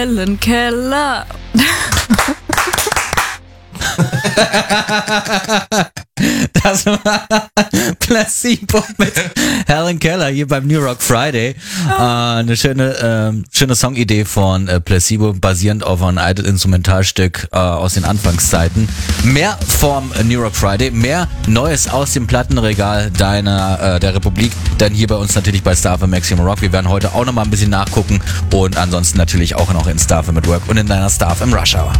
Helen Keller. Das war Placebo mit Helen Keller hier beim New Rock Friday. Eine schöne Songidee von Placebo, basierend auf einem alten Instrumentalstück aus den Anfangszeiten. Mehr vom New Rock Friday, mehr Neues aus dem Plattenregal der Republik, dann hier bei uns natürlich bei Star FM Maximum Rock. Wir werden heute auch nochmal ein bisschen nachgucken und ansonsten natürlich auch noch in Star FM at Work und in deiner Star FM Rush Hour.